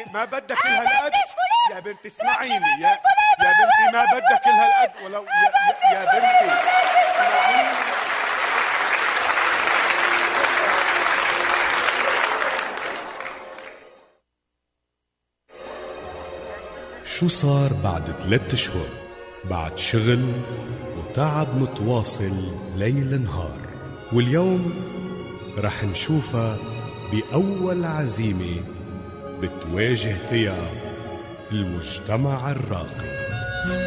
ما بدك هالقد يا بنتي، اسمعيني يا بنتي، ما بدك هالقد ولو يا بنتي اسمعيني. شو صار بعد 3 أشهر؟ بعد شغل وتعب متواصل ليل نهار، واليوم رح نشوفها بأول عزيمة بتواجه فيها المجتمع الراقي.